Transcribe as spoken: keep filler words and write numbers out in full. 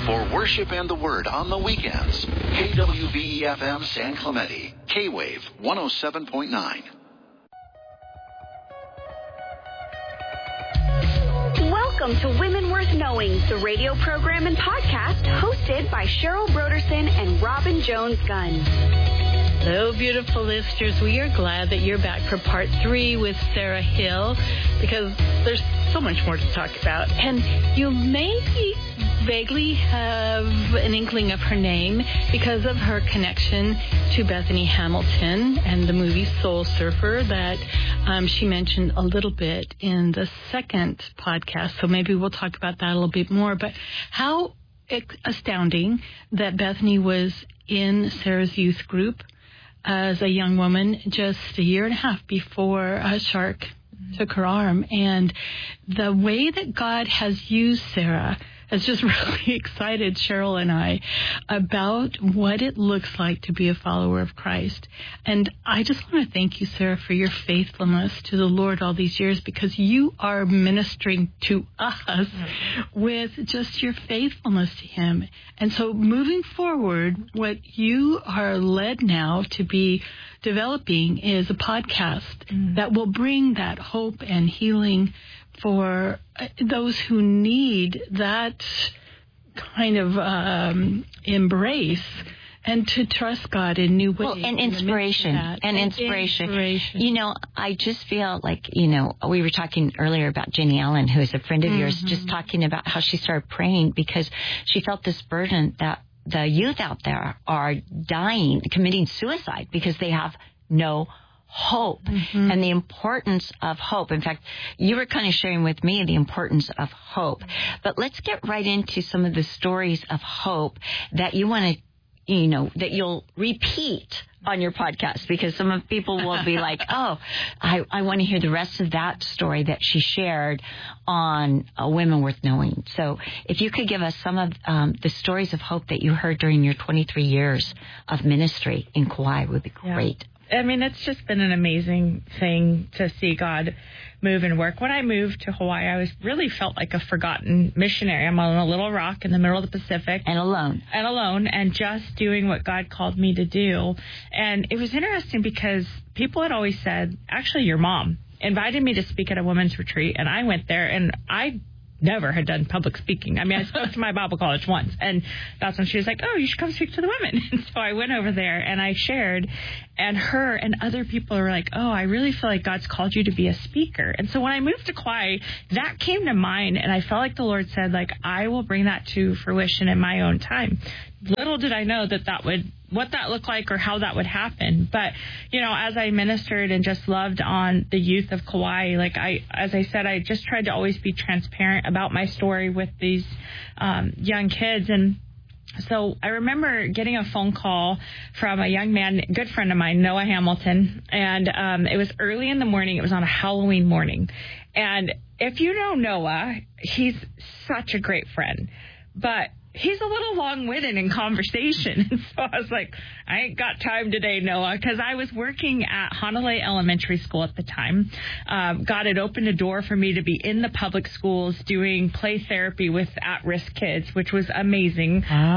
For worship and the word on the weekends, K W V E F M San Clemente, K-Wave one oh seven point nine. Welcome to Women Worth Knowing, the radio program and podcast hosted by Cheryl Broderson and Robin Jones-Gunn. Hello, beautiful listeners. We are glad that you're back for part three with Sarah Hill because there's so much more to talk about. And you maybe vaguely have an inkling of her name because of her connection to Bethany Hamilton and the movie Soul Surfer that um, she mentioned a little bit in the second podcast. So maybe we'll talk about that a little bit more. But how astounding that Bethany was in Sarah's youth group as a young woman just a year and a half before a shark took her arm. And the way that God has used Sarah has just really excited Cheryl and I about what it looks like to be a follower of Christ. And I just want to thank you, Sarah, for your faithfulness to the Lord all these years, because you are ministering to us with just your faithfulness to Him. And so moving forward, what you are led now to be developing is a podcast mm. that will bring that hope and healing for those who need that kind of um, embrace and to trust God in new ways. Well, and inspiration. And, and inspiration. inspiration. You know, I just feel like, you know, we were talking earlier about Jenny Allen, who is a friend of mm-hmm. yours, just talking about how she started praying because she felt this burden that the youth out there are dying, committing suicide because they have no hope mm-hmm. and the importance of hope. In fact, you were kind of sharing with me the importance of hope. But let's get right into some of the stories of hope that you want to, you know, that you'll repeat on your podcast, because some of people will be like, oh, I, I want to hear the rest of that story that she shared on uh, Women Worth Knowing. So if you could give us some of um, the stories of hope that you heard during your twenty-three years of ministry in Kauai would be great. Yeah. I mean, it's just been an amazing thing to see God move and work. When I moved to Hawaii, I was really felt like a forgotten missionary. I'm on a little rock in the middle of the Pacific. And alone. And alone, and just doing what God called me to do. And it was interesting because people had always said, actually, your mom invited me to speak at a women's retreat, and I went there, and I never had done public speaking. I mean, I spoke to my Bible college once, and that's when she was like, oh, you should come speak to the women. And so I went over there, and I shared, and her and other people were like, oh, I really feel like God's called you to be a speaker. And so when I moved to Kauai, that came to mind, and I felt like the Lord said, like, I will bring that to fruition in my own time. Little did I know that that would, what that looked like or how that would happen. But, you know, as I ministered and just loved on the youth of Kauai, like I, as I said, I just tried to always be transparent about my story with these um, young kids. And so I remember getting a phone call from a young man, a good friend of mine, Noah Hamilton, and um, it was early in the morning. It was on a Halloween morning. And if you know Noah, he's such a great friend, but he's a little long-winded in conversation. And so I was like, I ain't got time today, Noah, because I was working at Hanalei Elementary School at the time. Um, God had opened a door for me to be in the public schools doing play therapy with at-risk kids, which was amazing. Wow.